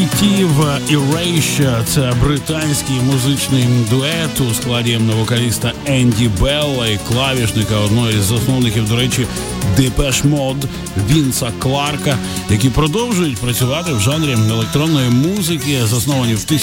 Erasure – це британський музичний дует у складі вокаліста Енді Белла і клавішника одного із засновників, до речі, Depeche Mode Вінса Кларка, які продовжують працювати в жанрі електронної музики, засновані в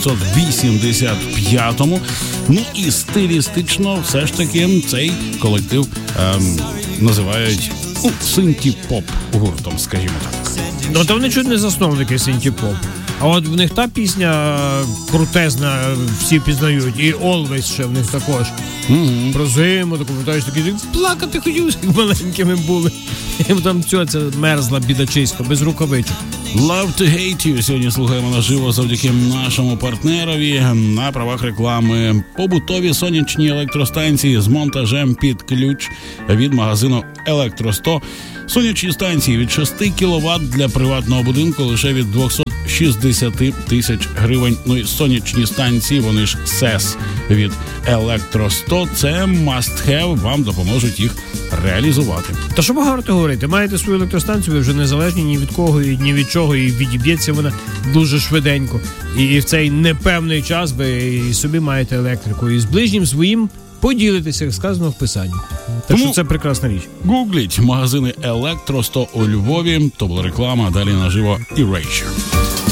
1985-му. Ну і стилістично все ж таки цей колектив називають синті-поп гуртом, скажімо так. Ну, то вони чуть не засновники синті-поп. А от в них та пісня крутезна, всі пізнають, і Always ще в них також. Про зиму, таку питаєш, такі, плакати хотів, як маленькими були. Їм там ця мерзла бідачисько, без рукавичок. Love to Hate You сьогодні слухаємо наживо завдяки нашому партнерові на правах реклами. Побутові сонячні електростанції з монтажем під ключ від магазину Електро 100. Сонячні станції від 6 кВт для приватного будинку лише від 260 тисяч гривень. Ну і сонячні станції, вони ж СЕС від Електро 100. Це must have, вам допоможуть їх реалізувати. Та що багато говорити, маєте свою електростанцію, ви вже незалежні ні від кого, і ні від чого, і відіб'ється вона дуже швиденько. І в цей непевний час ви і собі маєте електрику. І з ближнім своїм поділитися, як сказано в писанні. Так що це прекрасна річ. Гугліть магазини Електро 100 у Львові. То була реклама, далі наживо Erasure.